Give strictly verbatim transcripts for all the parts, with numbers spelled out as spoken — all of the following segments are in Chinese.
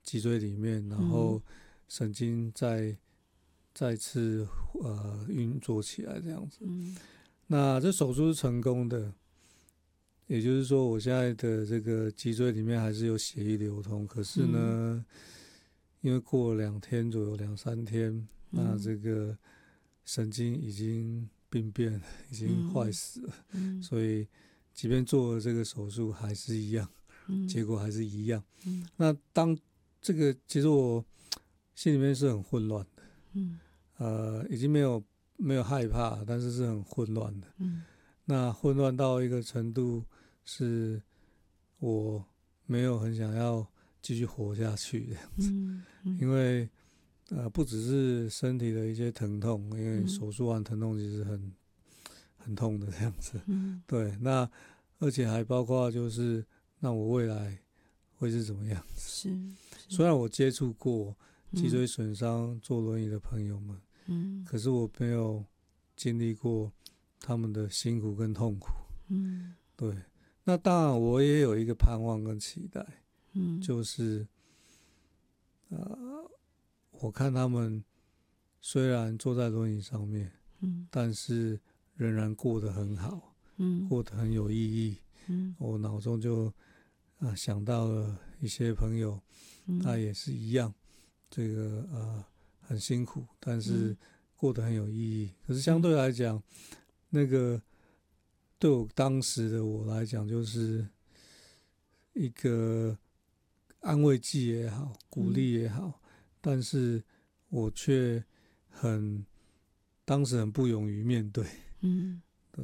脊椎里面，然后神经再再次呃运作起来这样子。 嗯， 那这手术是成功的，也就是说我现在的这个脊椎里面还是有血液流通，可是呢，嗯、因为过了两天左右，两三天，嗯、那这个神经已经病变了，已经坏死了，嗯、所以即便做了这个手术，还是一样，嗯、结果还是一样。嗯、那当这个其实我心里面是很混乱的，嗯、呃，已经没有没有害怕，但是是很混乱的。嗯、那混乱到一个程度，是我没有很想要继续活下去这样子，嗯嗯、因为呃不只是身体的一些疼痛，因为手术完疼痛其实很很痛的这样子，嗯、对，那而且还包括就是那我未来会是怎么样子？ 是，是虽然我接触过脊椎损伤坐轮椅的朋友们，嗯，可是我没有经历过他们的辛苦跟痛苦，嗯，对。那当然，我也有一个盼望跟期待，嗯，就是呃，我看他们虽然坐在轮椅上面，嗯，但是仍然过得很好，嗯，过得很有意义，嗯，我脑中就啊、呃、想到了一些朋友，嗯、他也是一样，这个呃很辛苦，但是过得很有意义。可是相对来讲，那个对我当时的我来讲，就是一个安慰剂也好，鼓励也好，嗯、但是我却很当时很不勇于面对，嗯，对，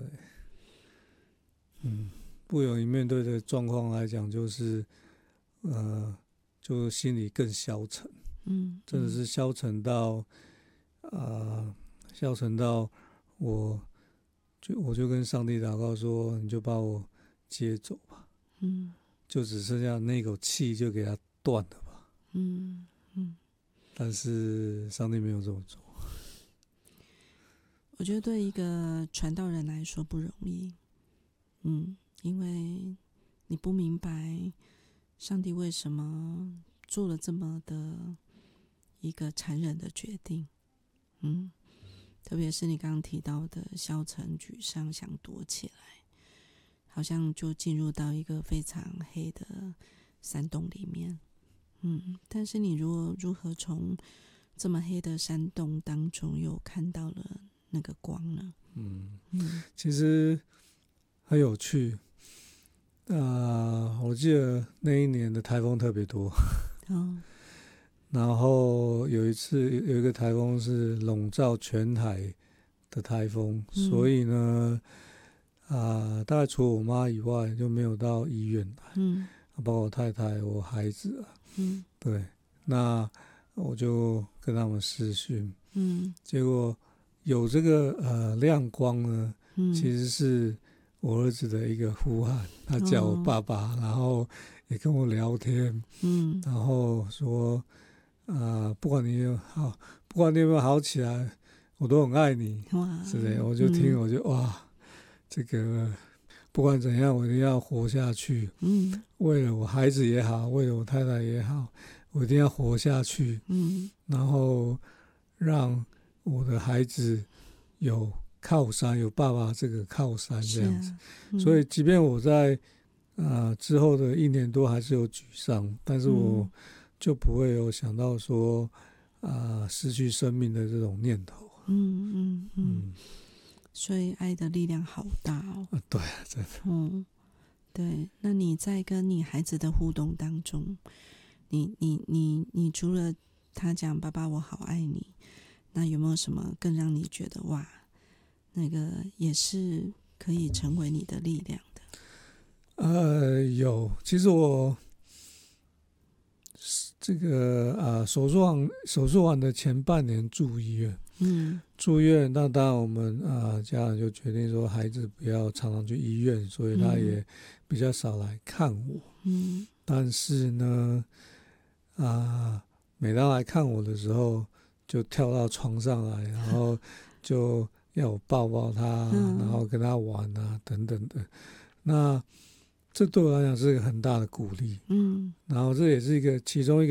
嗯，不勇于面对的状况来讲，就是呃，就心里更消沉，嗯，真的是消沉到啊、呃，消沉到我就我就跟上帝祷告说，你就把我接走吧，嗯。就只剩下那口气，就给它断了吧。嗯嗯。但是上帝没有这么做。 我觉得对一个传道人来说不容易，嗯，因为你不明白上帝为什么做了这么的一个残忍的决定，嗯，特别是你刚刚提到的消沉、沮丧、想躲起来。好像就进入到一个非常黑的山洞里面，嗯，但是你如如何从这么黑的山洞当中又看到了那个光呢？ 嗯嗯，其实很有趣。呃，我记得那一年的台风特别多，哦，然后有一次有一个台风是笼罩全海的台风，嗯、所以呢。啊、呃，大概除了我妈以外，就没有到医院来。嗯，包括我太太、我孩子啊。嗯，对，那我就跟他们视讯。嗯，结果有这个呃亮光呢，嗯、其实是我儿子的一个呼喊，他叫我爸爸，哦、然后也跟我聊天。嗯，然后说啊、呃，不管你有好，不管你有没有好起来，我都很爱你。哇，之类，我就听，嗯、我就哇。这个不管怎样，我一定要活下去。嗯，为了我孩子也好，为了我太太也好，我一定要活下去。嗯，然后让我的孩子有靠山，有爸爸这个靠山这样子。啊嗯、所以，即便我在啊、呃、之后的一年多还是有沮丧，但是我就不会有想到说啊、呃、失去生命的这种念头。嗯嗯嗯。 嗯所以爱的力量好大哦！ 啊、对啊，真的。 嗯，对。那你在跟你孩子的互动当中，你你你你除了他讲"爸爸，我好爱你"，那有没有什么更让你觉得哇，那个也是可以成为你的力量的？ 呃，有。其实我这个啊、呃，手术完手术完的前半年住医院。嗯，住院，那当然我们啊、呃、家人就决定说，孩子不要常常去医院，所以他也比较少来看我。嗯，但是呢，啊、呃，每当来看我的时候，就跳到床上来，然后就要我抱抱他，嗯、然后跟他玩啊等等的。那这对我来讲是一个很大的鼓励。嗯，然后这也是一个其中一个。